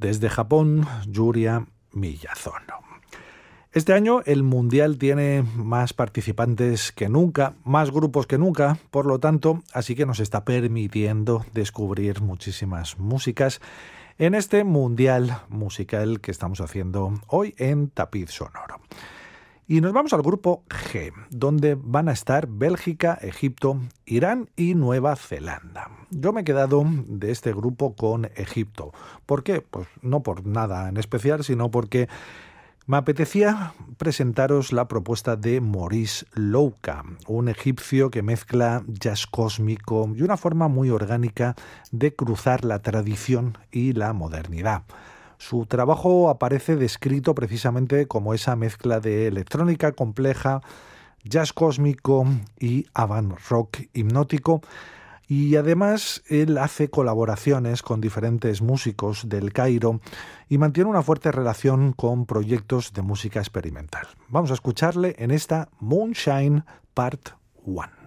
desde Japón, Yuria Miyazono. Este año el Mundial tiene más participantes que nunca, más grupos que nunca, por lo tanto, así que nos está permitiendo descubrir muchísimas músicas en este Mundial musical que estamos haciendo hoy en Tapiz Sonoro. Y nos vamos al grupo G, donde van a estar Bélgica, Egipto, Irán y Nueva Zelanda. Yo me he quedado de este grupo con Egipto. ¿Por qué? Pues no por nada en especial, sino porque me apetecía presentaros la propuesta de Maurice Louka, un egipcio que mezcla jazz cósmico y una forma muy orgánica de cruzar la tradición y la modernidad. Su trabajo aparece descrito precisamente como esa mezcla de electrónica compleja, jazz cósmico y avant rock hipnótico. Y además él hace colaboraciones con diferentes músicos del Cairo y mantiene una fuerte relación con proyectos de música experimental. Vamos a escucharle en esta Moonshine Part 1.